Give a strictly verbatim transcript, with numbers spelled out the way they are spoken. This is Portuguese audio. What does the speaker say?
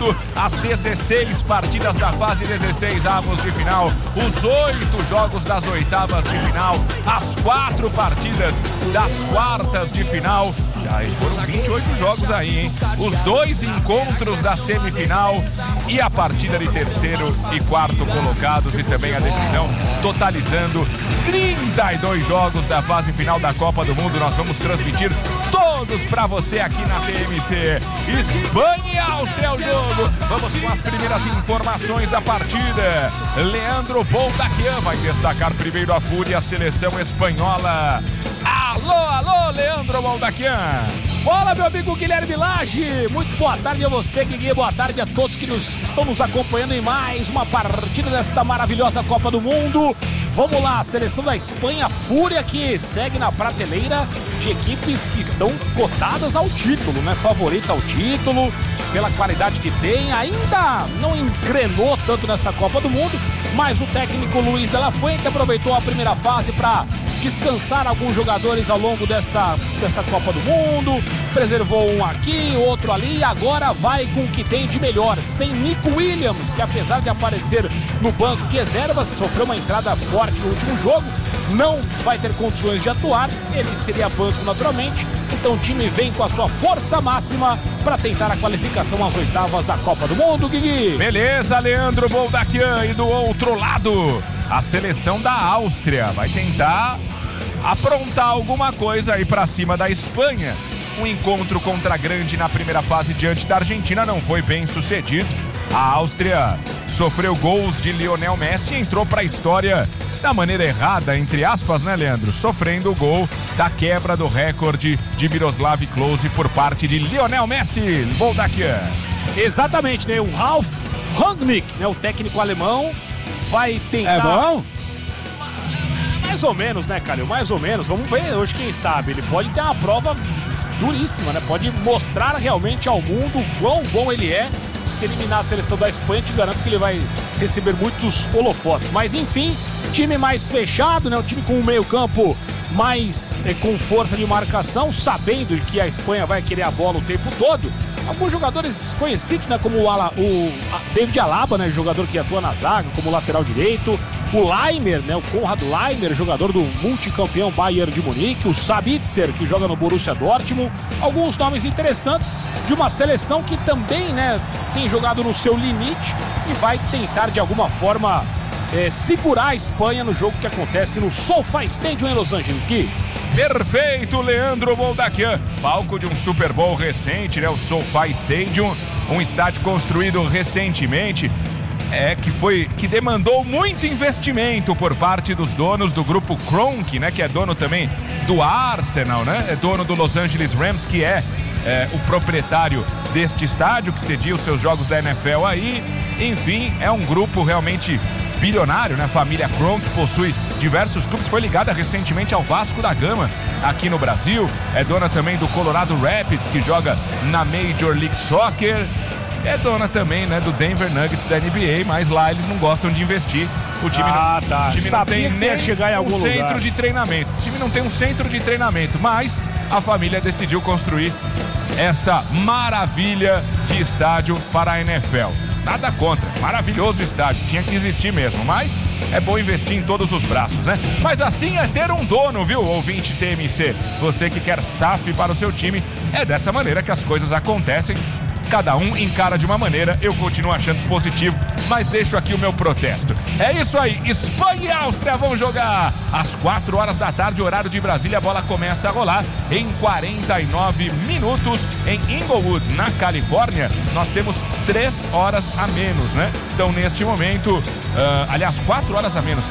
mundo, as dezesseis partidas da fase dezesseis avos de final, os oito jogos das oitavas de final, as quatro partidas das quartas de final. Já foram vinte e oito jogos aí, hein? Os dois encontros da semifinal e a partida de terceiro e quarto colocados e também a decisão, totalizando trinta e dois jogos da fase final da Copa do Mundo. Nós vamos transmitir todos pra você aqui na T M C. Espanha e Áustria é o jogo. Vamos com as primeiras informações da partida. Leandro Boldaquian vai destacar primeiro a fúria, a seleção espanhola. Alô, alô, Leandro Boldaquian. Olá, meu amigo Guilherme Lage. Muito boa tarde a você, Guilherme. Boa tarde a todos que nos, estão nos acompanhando em mais uma partida desta maravilhosa Copa do Mundo. Vamos lá, a seleção da Espanha, Fúria, que segue na prateleira de equipes que estão cotadas ao título, né? Favorita ao título, pela qualidade que tem. Ainda não engrenou tanto nessa Copa do Mundo, mas o técnico Luis de la Fuente aproveitou a primeira fase para descansar alguns jogadores ao longo dessa, dessa Copa do Mundo, preservou um aqui, outro ali, e agora vai com o que tem de melhor, sem Nico Williams, que apesar de aparecer no banco de reservas, sofreu uma entrada forte no último jogo, não vai ter condições de atuar, ele seria banco naturalmente, então o time vem com a sua força máxima para tentar a qualificação às oitavas da Copa do Mundo, Guigui. Beleza, Leandro Boldaquian, e do outro lado, a seleção da Áustria vai tentar aprontar alguma coisa aí pra cima da Espanha. Um encontro contra a grande na primeira fase diante da Argentina não foi bem sucedido. A Áustria sofreu gols de Lionel Messi e entrou pra história da maneira errada, entre aspas, né, Leandro? Sofrendo o gol da quebra do recorde de Miroslav Klose por parte de Lionel Messi. Boldaquian. Exatamente, né? O Ralf Rangnick, né? O técnico alemão, vai tentar... É bom? Mais ou menos, né, Calil? Mais ou menos. Vamos ver hoje, quem sabe. Ele pode ter uma prova duríssima, né? Pode mostrar realmente ao mundo o quão bom ele é. Se eliminar a seleção da Espanha, te garanto que ele vai receber muitos holofotes. Mas, enfim, time mais fechado, né? O time com um meio-campo mais é, com força de marcação, sabendo que a Espanha vai querer a bola o tempo todo. Alguns jogadores desconhecidos, né? Como o, Ala, o David Alaba, né? Jogador que atua na zaga, como lateral direito. O Leimer, né? O Konrad Leimer, jogador do multicampeão Bayern de Munique. O Sabitzer, que joga no Borussia Dortmund. Alguns nomes interessantes de uma seleção que também, né? Tem jogado no seu limite e vai tentar, de alguma forma, é, segurar a Espanha no jogo que acontece no SoFi Stadium em Los Angeles, Gui. Perfeito, Leandro Boldaquian. Palco de um Super Bowl recente, né? O SoFi Stadium, um estádio construído recentemente, é que foi que demandou muito investimento por parte dos donos do grupo Kroenke, né? Que é dono também do Arsenal, né? É dono do Los Angeles Rams, que é, é o proprietário deste estádio que cedia os seus jogos da N F L aí. Enfim, é um grupo realmente bilionário, né? A família Kroenke possui diversos clubes, foi ligada recentemente ao Vasco da Gama aqui no Brasil, é dona também do Colorado Rapids, que joga na Major League Soccer, é dona também, né, do Denver Nuggets da N B A, mas lá eles não gostam de investir. O time ah, não, tá. o time não tem nem chegar em algum um centro lugar. de treinamento. O time não tem um centro de treinamento, mas a família decidiu construir essa maravilha de estádio para a N F L. Nada contra, maravilhoso estádio, tinha que existir mesmo, mas é bom investir em todos os braços, né? Mas assim é ter um dono, viu, ouvinte T M C? Você que quer S A F para o seu time, é dessa maneira que as coisas acontecem. Cada um encara de uma maneira, eu continuo achando positivo, mas deixo aqui o meu protesto. É isso aí, Espanha e Áustria vão jogar às quatro horas da tarde, horário de Brasília. A bola começa a rolar em quarenta e nove minutos em Inglewood, na Califórnia. Nós temos três horas a menos, né? Então, neste momento, uh, aliás, quatro horas a menos,